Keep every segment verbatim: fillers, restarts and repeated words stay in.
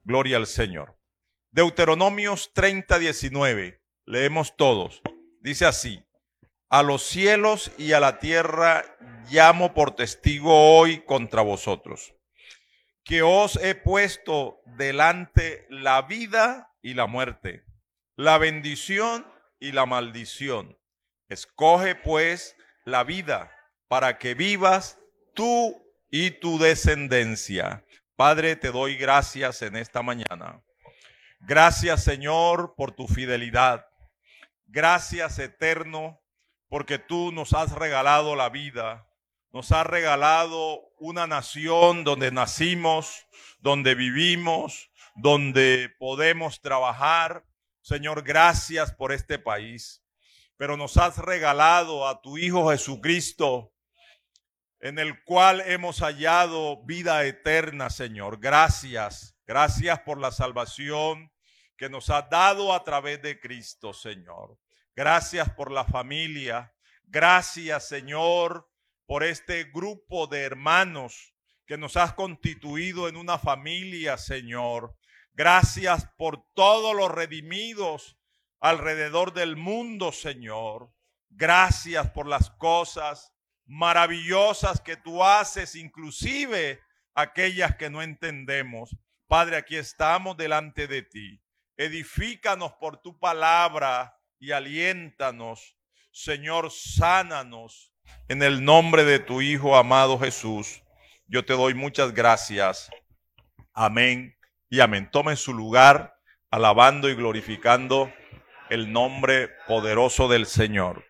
Gloria al Señor. Deuteronomios treinta, diecinueve. Leemos todos. Dice así: a los cielos y a la tierra llamo por testigo hoy contra vosotros, que os he puesto delante la vida y la muerte, la bendición y la maldición. Escoge pues la vida para que vivas tú y tu descendencia. Padre, te doy gracias en esta mañana. Gracias, Señor, por tu fidelidad. Gracias, Eterno, porque tú nos has regalado la vida. Nos has regalado una nación donde nacimos, donde vivimos, donde podemos trabajar. Señor, gracias por este país. Pero nos has regalado a tu Hijo Jesucristo, en el cual hemos hallado vida eterna, Señor. Gracias, gracias por la salvación que nos has dado a través de Cristo, Señor. Gracias por la familia. Gracias, Señor, por este grupo de hermanos que nos has constituido en una familia, Señor. Gracias por todos los redimidos alrededor del mundo, Señor. Gracias por las cosas maravillosas que tú haces, inclusive aquellas que no entendemos. Padre, aquí estamos delante de ti. Edifícanos por tu palabra y aliéntanos. Señor, sánanos en el nombre de tu Hijo amado Jesús. Yo te doy muchas gracias. Amén y amén. Tome su lugar alabando y glorificando el nombre poderoso del Señor.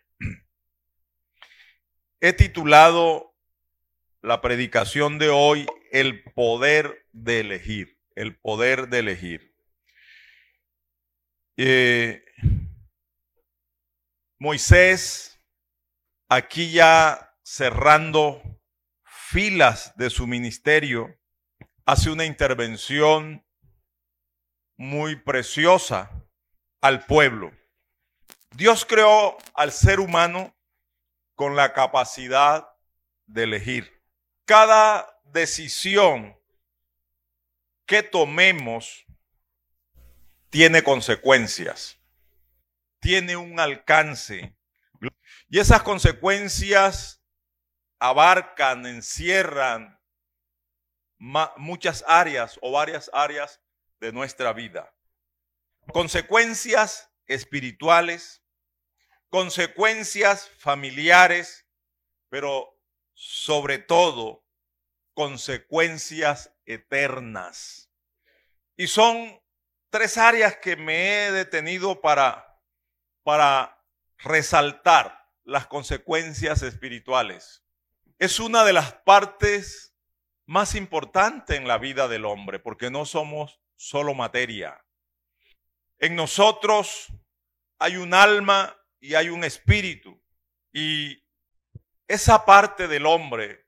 He titulado la predicación de hoy El poder de elegir. El poder de elegir. Eh, Moisés, aquí ya cerrando filas de su ministerio, hace una intervención muy preciosa al pueblo. Dios creó al ser humano con la capacidad de elegir. Cada decisión que tomemos tiene consecuencias, tiene un alcance. Y esas consecuencias abarcan, encierran muchas áreas o varias áreas de nuestra vida. Consecuencias espirituales, consecuencias familiares, pero sobre todo consecuencias eternas. Y son tres áreas que me he detenido para, para resaltar las consecuencias espirituales. Es una de las partes más importantes en la vida del hombre, porque no somos solo materia. En nosotros hay un alma y hay un espíritu, y esa parte del hombre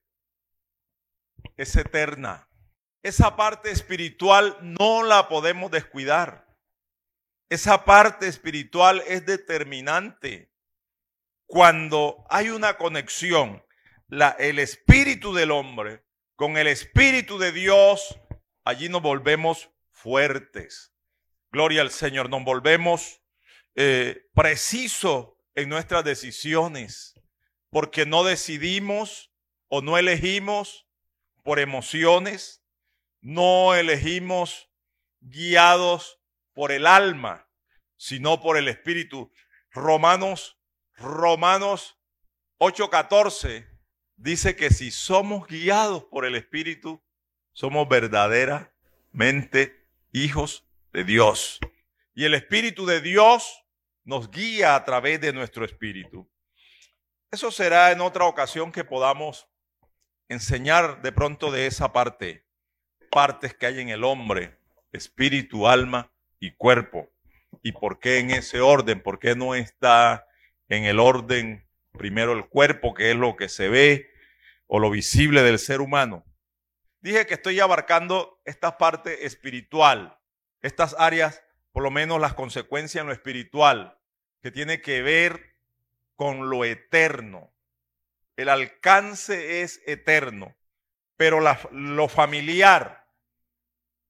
es eterna. Esa parte espiritual no la podemos descuidar. Esa parte espiritual es determinante. Cuando hay una conexión, la, el espíritu del hombre con el espíritu de Dios, allí nos volvemos fuertes. Gloria al Señor, nos volvemos eh, precisos en nuestras decisiones, porque no decidimos o no elegimos por emociones, no elegimos guiados por el alma, sino por el espíritu. Romanos, Romanos ocho catorce dice que si somos guiados por el espíritu, somos verdaderamente hijos de Dios. Y el espíritu de Dios nos guía a través de nuestro espíritu. Eso será en otra ocasión que podamos enseñar de pronto de esa parte, partes que hay en el hombre, espíritu, alma y cuerpo. ¿Y por qué en ese orden? ¿Por qué no está en el orden primero el cuerpo, que es lo que se ve o lo visible del ser humano? Dije que estoy abarcando esta parte espiritual, estas áreas, por lo menos las consecuencias en lo espiritual, que tiene que ver con lo eterno. El alcance es eterno, pero la, lo familiar,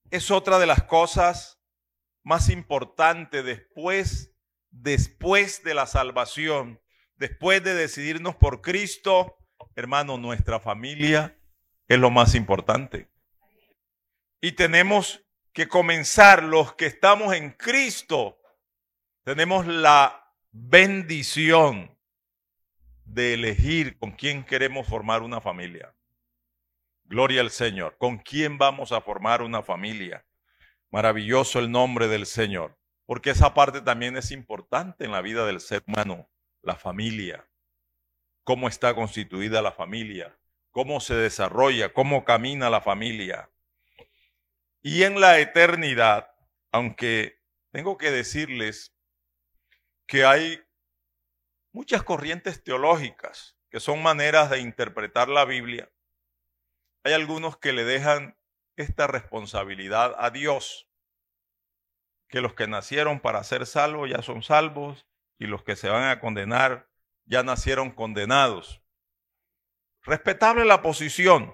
es otra de las cosas más importantes después, después de la salvación, después de decidirnos por Cristo. Hermano, nuestra familia es lo más importante. Y tenemos que comenzar, los que estamos en Cristo, tenemos la bendición de elegir con quién queremos formar una familia. Gloria al Señor. ¿Con quién vamos a formar una familia? Maravilloso el nombre del Señor. Porque esa parte también es importante en la vida del ser humano, la familia. Cómo está constituida la familia, cómo se desarrolla, cómo camina la familia. Y en la eternidad, aunque tengo que decirles que hay muchas corrientes teológicas que son maneras de interpretar la Biblia, hay algunos que le dejan esta responsabilidad a Dios, que los que nacieron para ser salvos ya son salvos y los que se van a condenar ya nacieron condenados. Respetable la posición,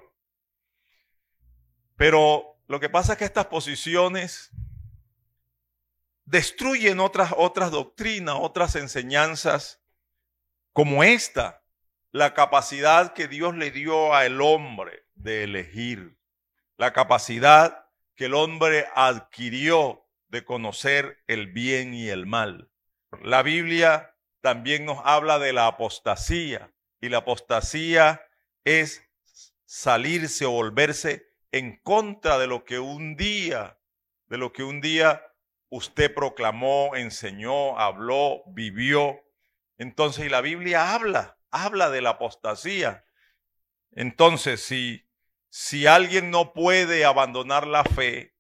pero lo que pasa es que estas posiciones destruyen otras, otras doctrinas, otras enseñanzas como esta, la capacidad que Dios le dio al hombre de elegir, la capacidad que el hombre adquirió de conocer el bien y el mal. La Biblia también nos habla de la apostasía, y la apostasía es salirse o volverse en contra de lo que un día, de lo que un día usted proclamó, enseñó, habló, vivió. Entonces, y la Biblia habla, habla de la apostasía. Entonces, si, si alguien no puede abandonar la fe,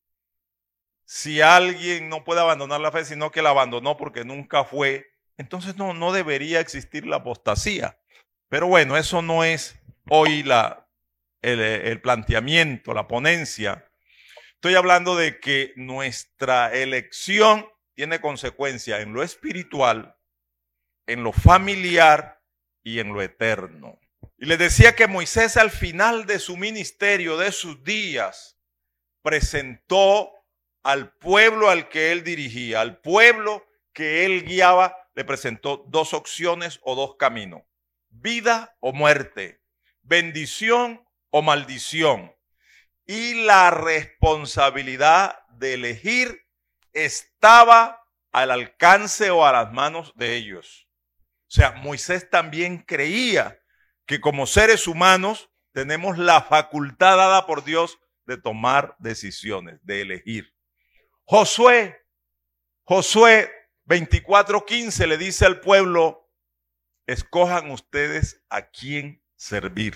si alguien no puede abandonar la fe, sino que la abandonó porque nunca fue, entonces no, no debería existir la apostasía. Pero bueno, eso no es hoy la, el, el planteamiento, la ponencia. Estoy hablando de que nuestra elección tiene consecuencia en lo espiritual, en lo familiar y en lo eterno. Y les decía que Moisés al final de su ministerio, de sus días, presentó al pueblo al que él dirigía, al pueblo que él guiaba, le presentó dos opciones o dos caminos: vida o muerte, bendición o maldición. Y la responsabilidad de elegir estaba al alcance o a las manos de ellos. O sea, Moisés también creía que como seres humanos tenemos la facultad dada por Dios de tomar decisiones, de elegir. Josué, Josué veinticuatro quince le dice al pueblo: escojan ustedes a quién servir.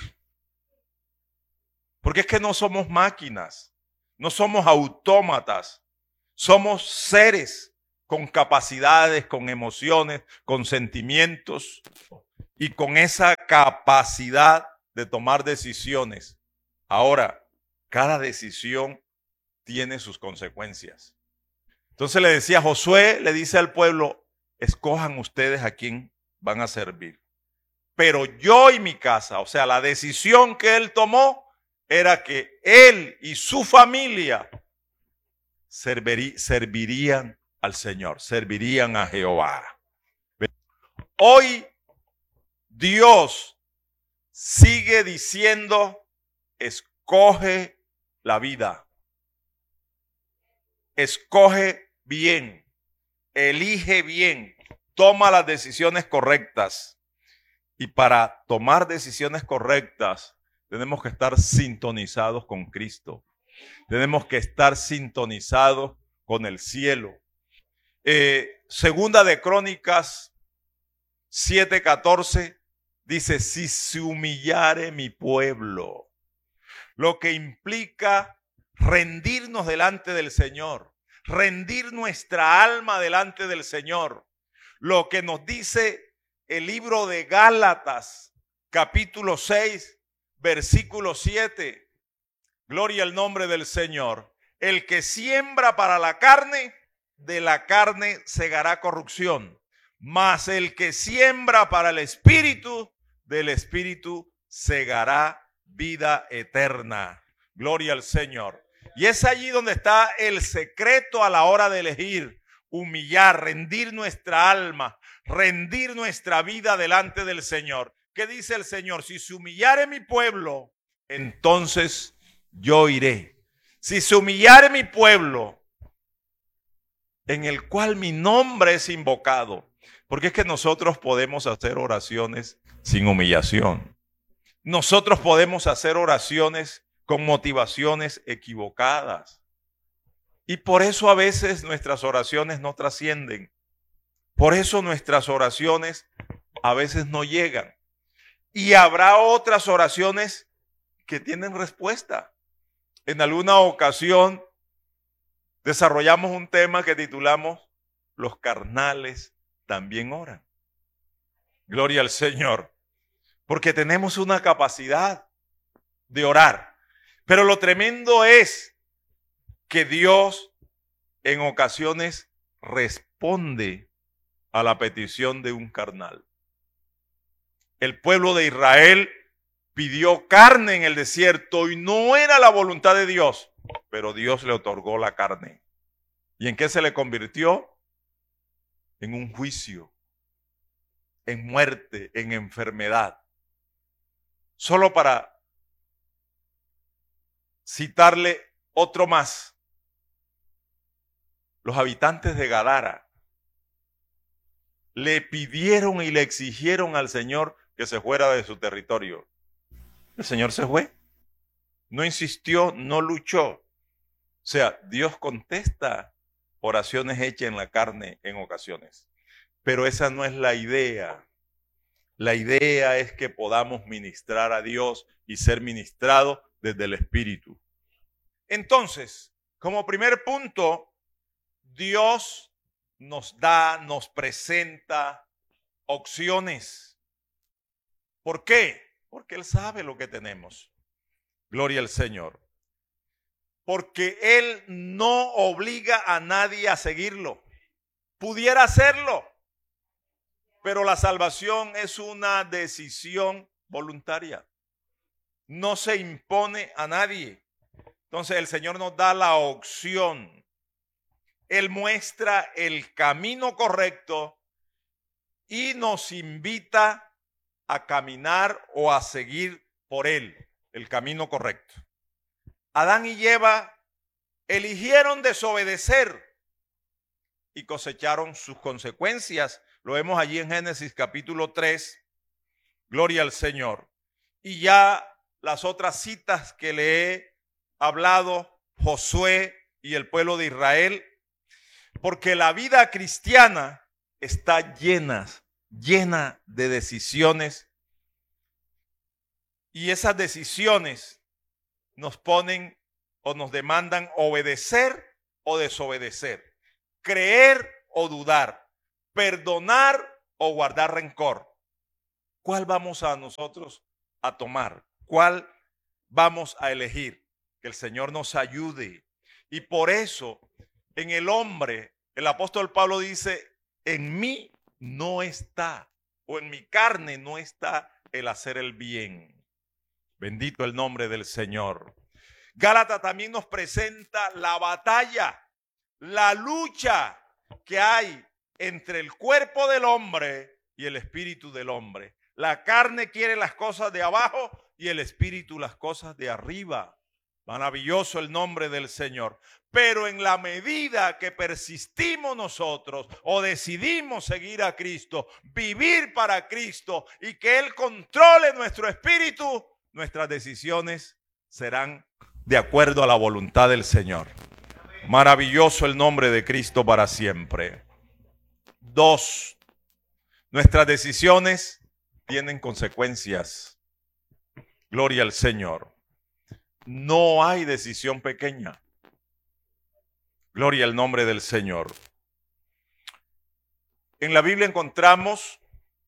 Porque es que no somos máquinas, no somos autómatas, somos seres con capacidades, con emociones, con sentimientos y con esa capacidad de tomar decisiones. Ahora, cada decisión tiene sus consecuencias. Entonces le decía Josué, le dice al pueblo: escojan ustedes a quién van a servir. Pero yo y mi casa, o sea, la decisión que él tomó era que él y su familia servirí, servirían al Señor, servirían a Jehová. Hoy Dios sigue diciendo: escoge la vida, escoge bien, elige bien, toma las decisiones correctas. Y para tomar decisiones correctas tenemos que estar sintonizados con Cristo. Tenemos que estar sintonizados con el cielo. Eh, segunda de Crónicas siete catorce dice: si se humillare mi pueblo, lo que implica rendirnos delante del Señor, rendir nuestra alma delante del Señor. Lo que nos dice el libro de Gálatas, capítulo seis, versículo siete. Gloria al nombre del Señor. El que siembra para la carne, de la carne segará corrupción. Mas el que siembra para el espíritu, del espíritu segará vida eterna. Gloria al Señor. Y es allí donde está el secreto a la hora de elegir, humillar, rendir nuestra alma, rendir nuestra vida delante del Señor. ¿Qué dice el Señor? Si se humillare mi pueblo, entonces yo iré. Si se humillare mi pueblo, en el cual mi nombre es invocado. Porque es que nosotros podemos hacer oraciones sin humillación. Nosotros podemos hacer oraciones con motivaciones equivocadas. Y por eso a veces nuestras oraciones no trascienden. Por eso nuestras oraciones a veces no llegan. Y habrá otras oraciones que tienen respuesta. En alguna ocasión desarrollamos un tema que titulamos Los carnales también oran. Gloria al Señor. Porque tenemos una capacidad de orar. Pero lo tremendo es que Dios en ocasiones responde a la petición de un carnal. El pueblo de Israel pidió carne en el desierto y no era la voluntad de Dios, pero Dios le otorgó la carne. ¿Y en qué se le convirtió? En un juicio, en muerte, en enfermedad. Solo para citarle otro más. Los habitantes de Gadara le pidieron y le exigieron al Señor que se fuera de su territorio. El Señor se fue. No insistió, no luchó. O sea, Dios contesta oraciones hechas en la carne en ocasiones. Pero esa no es la idea. La idea es que podamos ministrar a Dios y ser ministrados desde el Espíritu. Entonces, como primer punto, Dios nos da, nos presenta opciones. ¿Por qué? Porque Él sabe lo que tenemos. Gloria al Señor. Porque Él no obliga a nadie a seguirlo. Pudiera hacerlo, pero la salvación es una decisión voluntaria. No se impone a nadie. Entonces el Señor nos da la opción. Él muestra el camino correcto y nos invita a caminar o a seguir por él, el camino correcto. Adán y Eva eligieron desobedecer y cosecharon sus consecuencias. Lo vemos allí en Génesis capítulo tres. Gloria al Señor. Y ya las otras citas que le he hablado, Josué y el pueblo de Israel, porque la vida cristiana está llena, llena de decisiones, y esas decisiones nos ponen o nos demandan obedecer o desobedecer, creer o dudar, perdonar o guardar rencor. ¿Cuál vamos a nosotros a tomar? ¿Cuál vamos a elegir? Que el Señor nos ayude. Y por eso en el hombre, el apóstol Pablo dice, en mí no está, o en mi carne no está el hacer el bien. Bendito el nombre del Señor. Gálatas también nos presenta la batalla, la lucha que hay entre el cuerpo del hombre y el espíritu del hombre. La carne quiere las cosas de abajo y el espíritu las cosas de arriba. Maravilloso el nombre del Señor. Pero en la medida que persistimos nosotros o decidimos seguir a Cristo, vivir para Cristo y que Él controle nuestro espíritu, nuestras decisiones serán de acuerdo a la voluntad del Señor. Maravilloso el nombre de Cristo para siempre. Dos, nuestras decisiones tienen consecuencias. Gloria al Señor. No hay decisión pequeña. Gloria al nombre del Señor. En la Biblia encontramos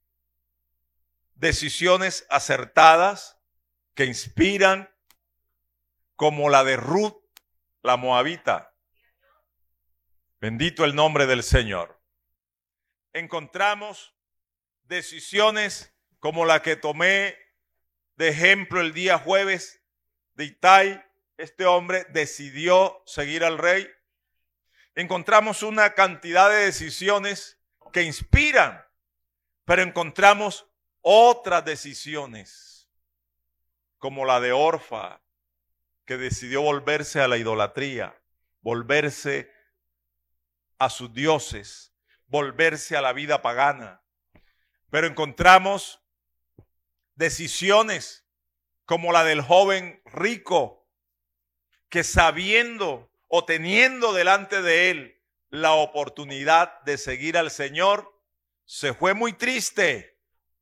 decisiones acertadas que inspiran, como la de Ruth, la moabita. Bendito el nombre del Señor. Encontramos decisiones como la que tomé de ejemplo el día jueves de Itai este hombre decidió seguir al rey. Encontramos una cantidad de decisiones que inspiran, pero encontramos otras decisiones, como la de Orfa, que decidió volverse a la idolatría, volverse a sus dioses, volverse a la vida pagana. Pero encontramos decisiones como la del joven rico, que sabiendo o teniendo delante de él la oportunidad de seguir al Señor, se fue muy triste,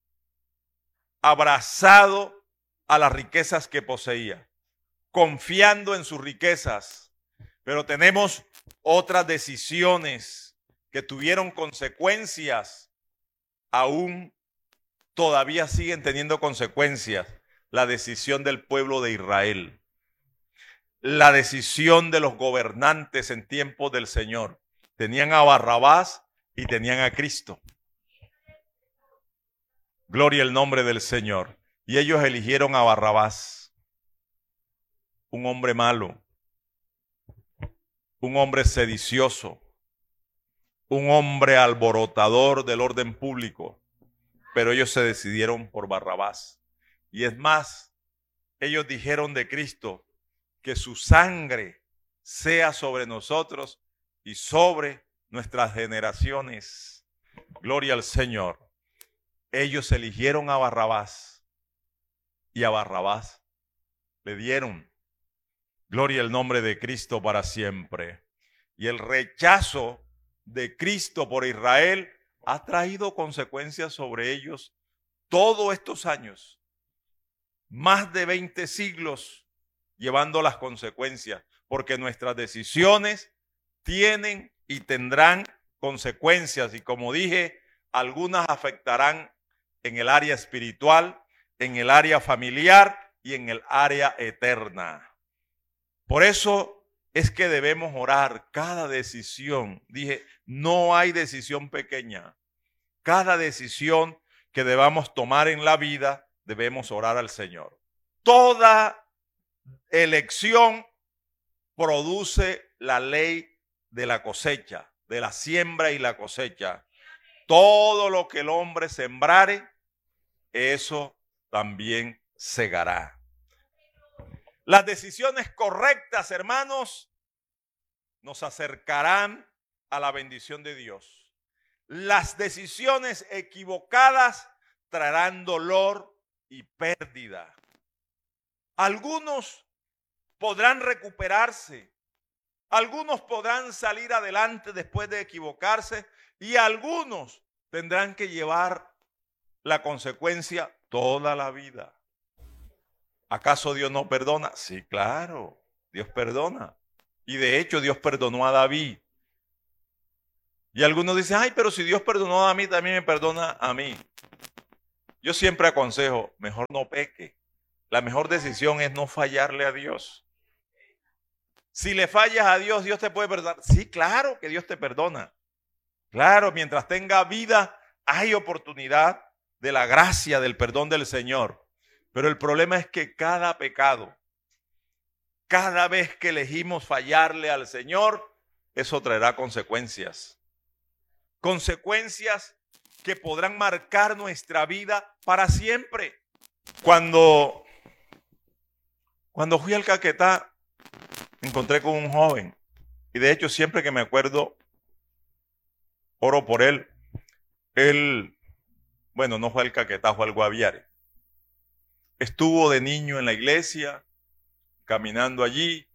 abrazado a las riquezas que poseía, confiando en sus riquezas. Pero tenemos otras decisiones que tuvieron consecuencias, aún todavía siguen teniendo consecuencias. La decisión del pueblo de Israel, la decisión de los gobernantes en tiempos del Señor. Tenían a Barrabás y tenían a Cristo. Gloria al nombre del Señor. Y ellos eligieron a Barrabás, un hombre malo, un hombre sedicioso, un hombre alborotador del orden público. Pero ellos se decidieron por Barrabás. Y es más, ellos dijeron de Cristo, que su sangre sea sobre nosotros y sobre nuestras generaciones. Gloria al Señor. Ellos eligieron a Barrabás y a Barrabás le dieron. Gloria al nombre de Cristo para siempre. Y el rechazo de Cristo por Israel ha traído consecuencias sobre ellos todos estos años. Más de veinte siglos llevando las consecuencias, porque nuestras decisiones tienen y tendrán consecuencias. Y como dije, algunas afectarán en el área espiritual, en el área familiar y en el área eterna. Por eso es que debemos orar cada decisión. Dije, no hay decisión pequeña. Cada decisión que debamos tomar en la vida, debemos orar al Señor. Toda elección produce la ley de la cosecha, de la siembra y la cosecha. Todo lo que el hombre sembrare, eso también segará. Las decisiones correctas, hermanos, nos acercarán a la bendición de Dios. Las decisiones equivocadas traerán dolor y pérdida. Algunos podrán recuperarse, algunos podrán salir adelante después de equivocarse y algunos tendrán que llevar la consecuencia toda la vida. ¿Acaso Dios no perdona? Sí, claro, Dios perdona. Y de hecho Dios perdonó a David. Y algunos dicen, ay, pero si Dios perdonó a mí, también me perdona a mí. Yo siempre aconsejo, mejor no peque. La mejor decisión es no fallarle a Dios. Si le fallas a Dios, Dios te puede perdonar. Sí, claro que Dios te perdona. Claro, mientras tenga vida, hay oportunidad de la gracia, del perdón del Señor. Pero el problema es que cada pecado, cada vez que elegimos fallarle al Señor, eso traerá consecuencias. Consecuencias que podrán marcar nuestra vida para siempre. Cuando, cuando fui al Caquetá, me encontré con un joven. Y de hecho, siempre que me acuerdo, oro por él. Él, bueno, no fue al Caquetá, fue al Guaviare. Estuvo de niño en la iglesia, caminando allí.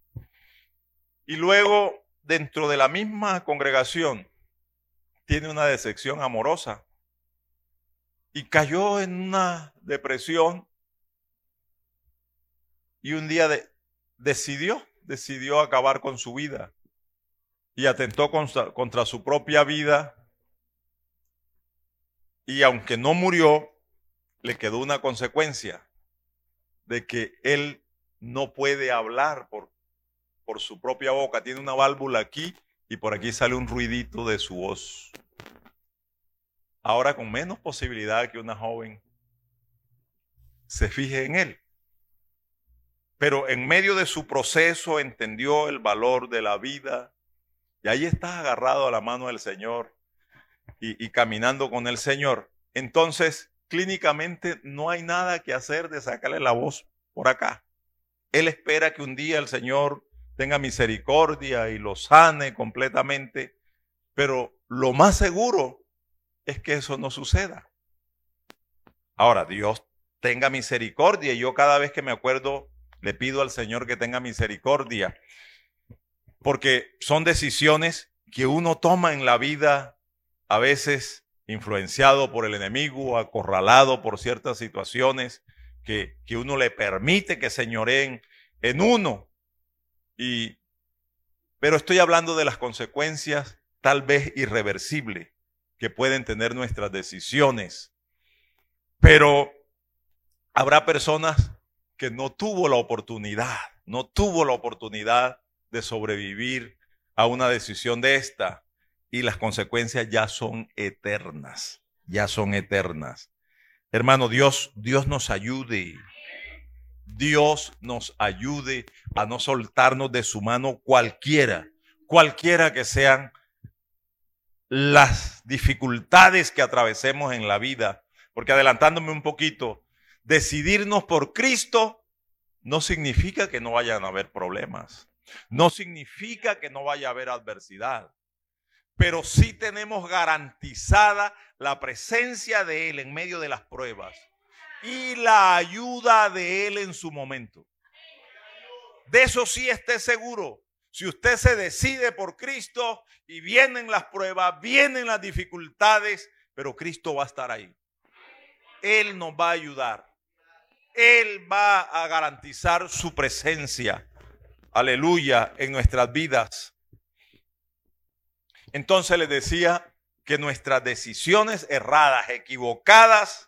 Y luego, dentro de la misma congregación, tiene una decepción amorosa. Y cayó en una depresión. Y un día de, decidió, decidió acabar con su vida. Y atentó contra, contra su propia vida. Y aunque no murió, le quedó una consecuencia de que él no puede hablar por, por su propia boca. Tiene una válvula aquí y por aquí sale un ruidito de su voz. Ahora con menos posibilidad que una joven se fije en él. pero en medio de su proceso entendió el valor de la vida y ahí estás agarrado a la mano del Señor y, y caminando con el Señor. Entonces, clínicamente no hay nada que hacer de sacarle la voz por acá. Él espera que un día el Señor tenga misericordia y lo sane completamente, pero lo más seguro es que eso no suceda. Ahora, Dios tenga misericordia y yo cada vez que me acuerdo le pido al Señor que tenga misericordia, porque son decisiones que uno toma en la vida, a veces influenciado por el enemigo, acorralado por ciertas situaciones que, que uno le permite que señoreen en uno. Y, pero estoy hablando de las consecuencias tal vez irreversibles que pueden tener nuestras decisiones. Pero habrá personas que no tuvo la oportunidad, no tuvo la oportunidad de sobrevivir a una decisión de esta y las consecuencias ya son eternas, ya son eternas. Hermano, Dios, Dios nos ayude. Dios nos ayude a no soltarnos de su mano cualquiera, cualquiera que sean las dificultades que atravesemos en la vida. Porque adelantándome un poquito, decidirnos por Cristo no significa que no vayan a haber problemas, no significa que no vaya a haber adversidad, pero sí tenemos garantizada la presencia de Él en medio de las pruebas y la ayuda de Él en su momento. De eso sí esté seguro. Si usted se decide por Cristo y vienen las pruebas, vienen las dificultades, pero Cristo va a estar ahí. Él nos va a ayudar. Él va a garantizar su presencia. Aleluya, en nuestras vidas. Entonces les decía que nuestras decisiones erradas, equivocadas,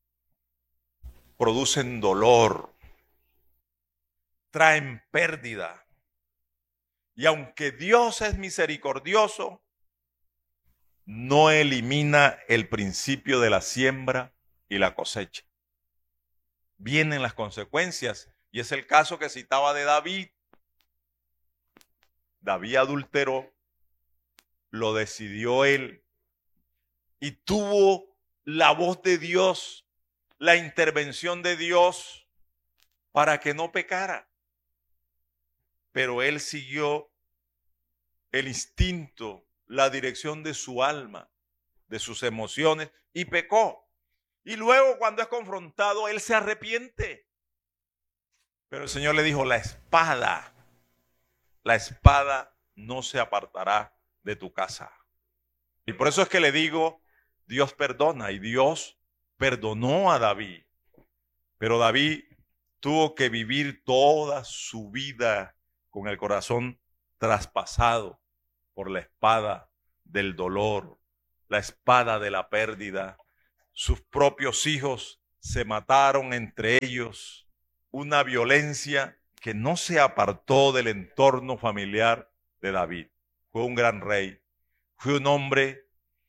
producen dolor, traen pérdida. Y aunque Dios es misericordioso, no elimina el principio de la siembra y la cosecha. Vienen las consecuencias, y es el caso que citaba de David. David adulteró, lo decidió él, y tuvo la voz de Dios, la intervención de Dios para que no pecara. Pero él siguió el instinto, la dirección de su alma, de sus emociones, y pecó. Y luego cuando es confrontado, él se arrepiente. Pero el Señor le dijo, la espada, la espada no se apartará de tu casa. Y por eso es que le digo, Dios perdona, y Dios perdonó a David. Pero David tuvo que vivir toda su vida con el corazón traspasado por la espada del dolor, la espada de la pérdida. Sus propios hijos se mataron entre ellos. Una violencia que no se apartó del entorno familiar de David. Fue un gran rey. Fue un hombre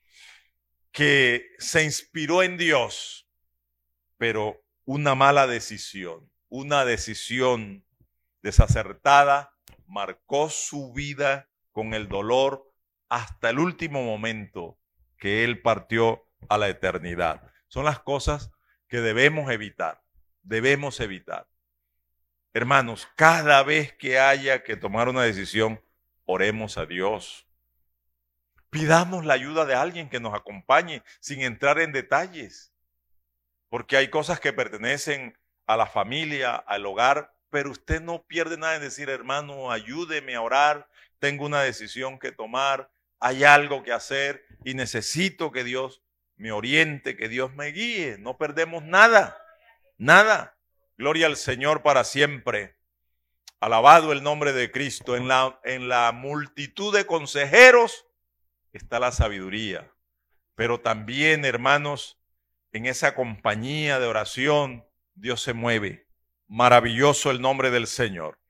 que se inspiró en Dios, pero una mala decisión, una decisión desacertada marcó su vida con el dolor hasta el último momento que él partió a la eternidad. Son las cosas que debemos evitar, debemos evitar. Hermanos, cada vez que haya que tomar una decisión, oremos a Dios. Pidamos la ayuda de alguien que nos acompañe sin entrar en detalles. Porque hay cosas que pertenecen a la familia, al hogar, pero usted no pierde nada en decir, hermano, ayúdeme a orar, tengo una decisión que tomar, hay algo que hacer y necesito que Dios me oriente, que Dios me guíe. No perdemos nada, nada. Gloria al Señor para siempre. Alabado el nombre de Cristo. En la, en la multitud de consejeros está la sabiduría, pero también, hermanos, en esa compañía de oración, Dios se mueve. Maravilloso el nombre del Señor.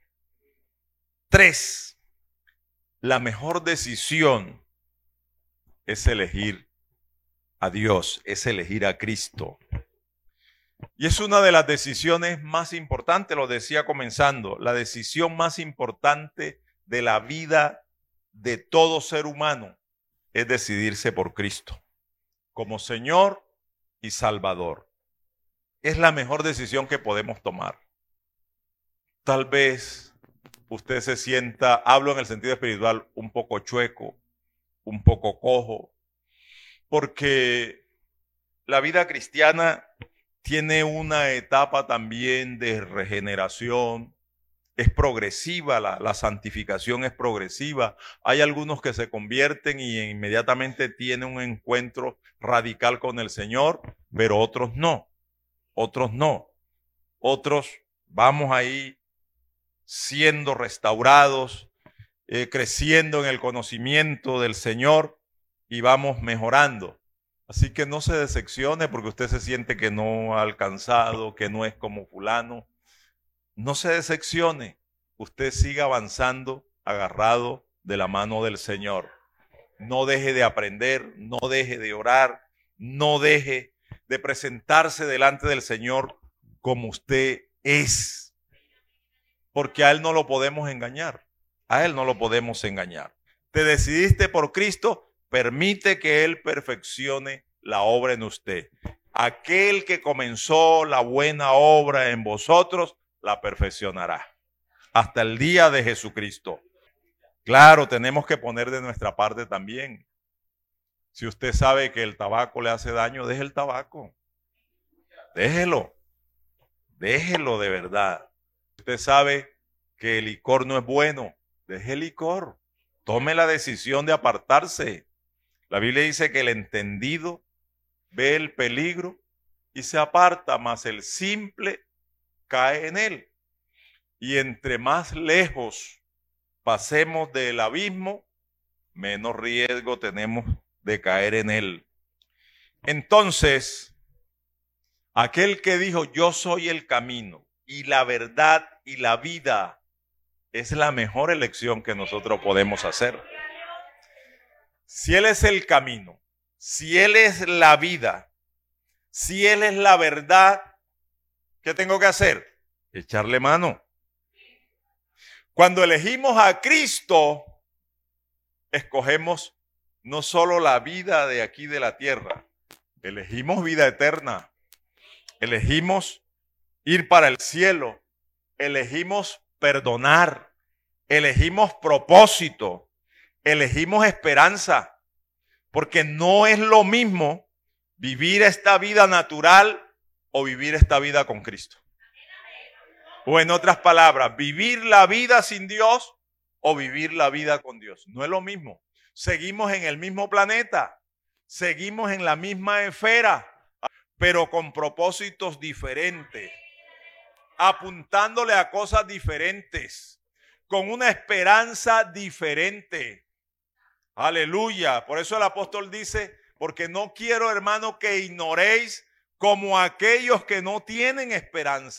Tres, la mejor decisión es elegir a Dios, es elegir a Cristo. Y es una de las decisiones más importantes, lo decía comenzando, la decisión más importante de la vida de todo ser humano es decidirse por Cristo como Señor y Salvador. Es la mejor decisión que podemos tomar. Tal vez usted se sienta, hablo en el sentido espiritual, un poco chueco, un poco cojo, porque la vida cristiana tiene una etapa también de regeneración, es progresiva, la, la santificación es progresiva. Hay algunos que se convierten y inmediatamente tienen un encuentro radical con el Señor, pero otros no, otros no. Otros vamos ahí siendo restaurados, eh, creciendo en el conocimiento del Señor y vamos mejorando. Así que no se decepcione porque usted se siente que no ha alcanzado, que no es como fulano. No se decepcione, usted siga avanzando agarrado de la mano del Señor. No deje de aprender, no deje de orar, no deje de presentarse delante del Señor como usted es. Porque a Él no lo podemos engañar, a Él no lo podemos engañar. Te decidiste por Cristo, permite que Él perfeccione la obra en usted. Aquel que comenzó la buena obra en vosotros, la perfeccionará hasta el día de Jesucristo. Claro, tenemos que poner de nuestra parte también. Si usted sabe que el tabaco le hace daño, deje el tabaco. Déjelo. Déjelo de verdad. Usted sabe que el licor no es bueno, deje el licor. Tome la decisión de apartarse. La Biblia dice que el entendido ve el peligro y se aparta, mas el simple cae en él. Y entre más lejos pasemos del abismo, menos riesgo tenemos de caer en él. Entonces, aquel que dijo, yo soy el camino y la verdad y la vida, es la mejor elección que nosotros podemos hacer. Si Él es el camino, si Él es la vida, si Él es la verdad, ¿qué tengo que hacer? Echarle mano. Cuando elegimos a Cristo, escogemos no solo la vida de aquí de la tierra, elegimos vida eterna, elegimos ir para el cielo, elegimos perdonar, elegimos propósito, elegimos esperanza, porque no es lo mismo vivir esta vida natural o vivir esta vida con Cristo. O en otras palabras, vivir la vida sin Dios o vivir la vida con Dios. No es lo mismo. Seguimos en el mismo planeta, seguimos en la misma esfera, pero con propósitos diferentes, apuntándole a cosas diferentes, con una esperanza diferente. Aleluya. Por eso el apóstol dice, porque no quiero, hermano, que ignoréis como aquellos que no tienen esperanza.